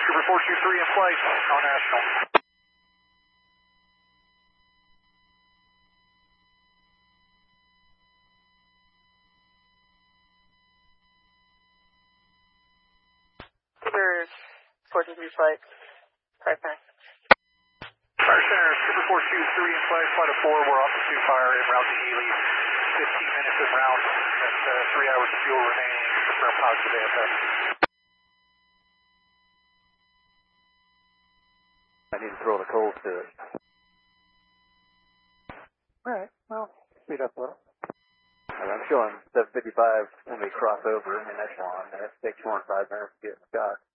Super 423 in flight on National. Super 423 flight. Fire Center. Fire Center, Super 423 in flight, flight of 4. We're off the 2 fire en route to Ely. 15 minutes en route. That's 3 hours of fuel remaining. Confirm positive AFS. I need to throw the cold to it. Alright, well, speed up a little. I'm showing 755 when we cross over in echelon. That takes 4 and 5 minutes to get in the shot.